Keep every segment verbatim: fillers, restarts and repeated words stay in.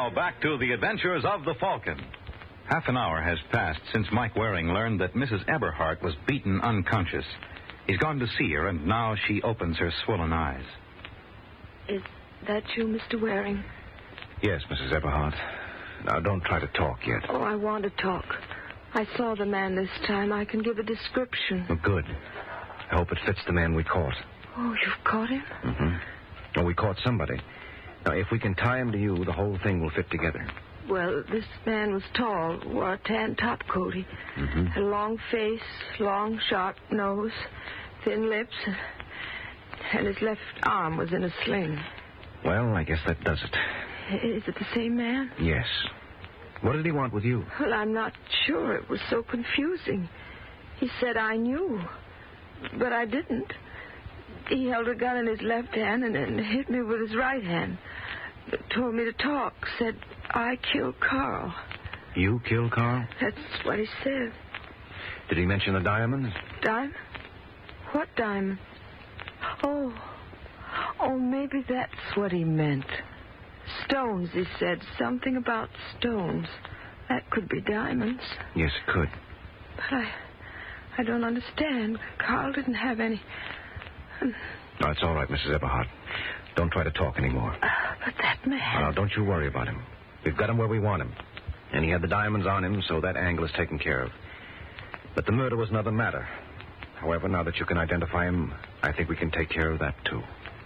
Now, back to the adventures of the Falcon. Half an hour has passed since Mike Waring learned that Missus Eberhardt was beaten unconscious. He's gone to see her, and now she opens her swollen eyes. Is that you, Mister Waring? Yes, Missus Eberhardt. Now, don't try to talk yet. Oh, I want to talk. I saw the man this time. I can give a description. Oh, good. I hope it fits the man we caught. Oh, you've caught him? Mm-hmm. Well, we caught somebody. Now, if we can tie him to you, the whole thing will fit together. Well, this man was tall, wore a tan top coat. He mm-hmm. had a long face, long, sharp nose, thin lips, and his left arm was in a sling. Well, I guess that does it. Is it the same man? Yes. What did he want with you? Well, I'm not sure. It was so confusing. He said I knew, but I didn't. He held a gun in his left hand and, and hit me with his right hand. Told me to talk. Said, I killed Carl. You killed Carl? That's what he said. Did he mention the diamonds? Diamond? What diamond? Oh. Oh, maybe that's what he meant. Stones, he said. Something about stones. That could be diamonds. Yes, it could. But I... I don't understand. Carl didn't have any... No, it's all right, Missus Eberhardt. Don't try to talk anymore. Uh, but that man... Now, don't you worry about him. We've got him where we want him. And he had the diamonds on him, so that angle is taken care of. But the murder was another matter. However, now that you can identify him, I think we can take care of that, too.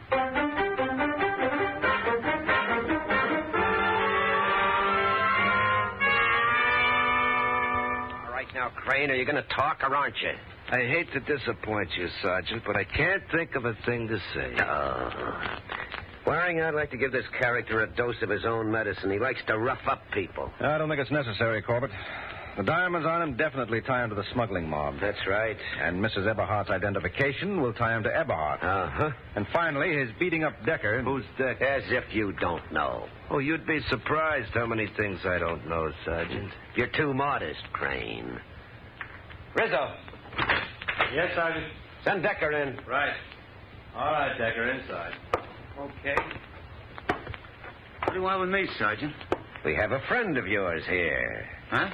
All right, now, Crane, are you going to talk or aren't you? I hate to disappoint you, Sergeant, but I can't think of a thing to say. Oh. Waring, I'd like to give this character a dose of his own medicine. He likes to rough up people. I don't think it's necessary, Corbett. The diamonds on him definitely tie him to the smuggling mob. That's right. And Missus Eberhardt's identification will tie him to Eberhardt. Uh-huh. And finally, his beating up Decker... Who's Decker? As if you don't know. Oh, you'd be surprised how many things I don't know, Sergeant. You're too modest, Crane. Rizzo. Yes, Sergeant. Send Decker in. Right. All right, Decker, inside. Okay. What do you want with me, Sergeant? We have a friend of yours here. Huh?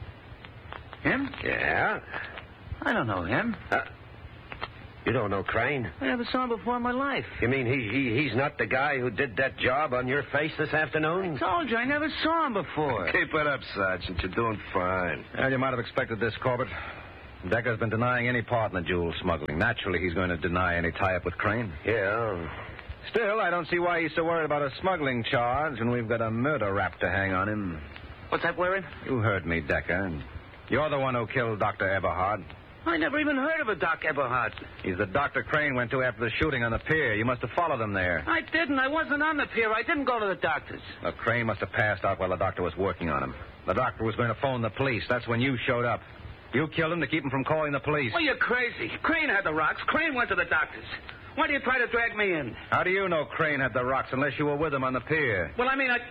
Him? Yeah? I don't know him. Uh, you don't know Crane? I never saw him before in my life. You mean he, he he's not the guy who did that job on your face this afternoon? I told you, I never saw him before. Keep it up, Sergeant. You're doing fine. Well, you might have expected this, Corbett. Decker's been denying any part in the jewel smuggling. Naturally, he's going to deny any tie-up with Crane. Yeah. Still, I don't see why he's so worried about a smuggling charge when we've got a murder rap to hang on him. What's that, Waring? You heard me, Decker. You're the one who killed Doctor Eberhardt. I never even heard of a Doc Eberhardt. He's the doctor Crane went to after the shooting on the pier. You must have followed him there. I didn't. I wasn't on the pier. I didn't go to the doctor's. Well, Crane must have passed out while the doctor was working on him. The doctor was going to phone the police. That's when you showed up. You killed him to keep him from calling the police. Well, you're crazy. Crane had the rocks. Crane went to the doctor's. Why do you try to drag me in? How do you know Crane had the rocks unless you were with him on the pier? Well, I mean, I...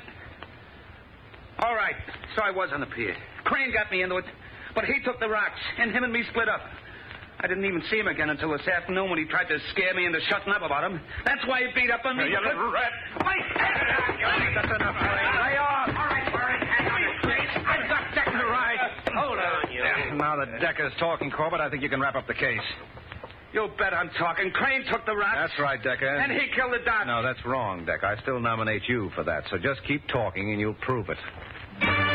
All right. So I was on the pier. Crane got me into it, but he took the rocks, and him and me split up. I didn't even see him again until this afternoon when he tried to scare me into shutting up about him. That's why he beat up on me. You little rat. Wait! That's enough, Crane. Lay off. All right, Waring. Hang on, please. I've got Decker right. Hold on, you. Yeah, now that Decker's talking, Corbett, I think you can wrap up the case. You bet I'm talking. Crane took the rocks. That's right, Decker. And he killed the doctor. No, that's wrong, Decker. I still nominate you for that. So just keep talking and you'll prove it.